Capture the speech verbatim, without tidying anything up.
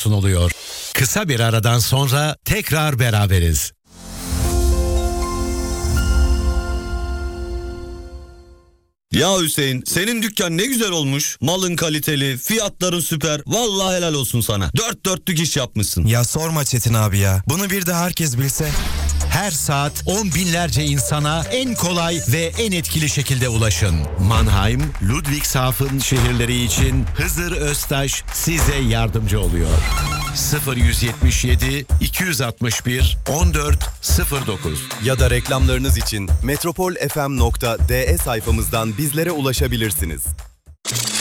sunuluyor. Kısa bir aradan sonra tekrar beraberiz. Ya Hüseyin, senin dükkan ne güzel olmuş. Malın kaliteli, fiyatların süper. Vallahi helal olsun sana. Dört dörtlük iş yapmışsın. Ya sorma Çetin abi ya. Bunu bir de herkes bilse. Her saat on binlerce insana en kolay ve en etkili şekilde ulaşın. Mannheim, Ludwigshafen şehirleri için Hızır Öztaş size yardımcı oluyor. sıfır yüz yetmiş yedi iki yüz altmış bir on dört sıfır dokuz Ya da reklamlarınız için metropol f m nokta d e sayfamızdan bizlere ulaşabilirsiniz.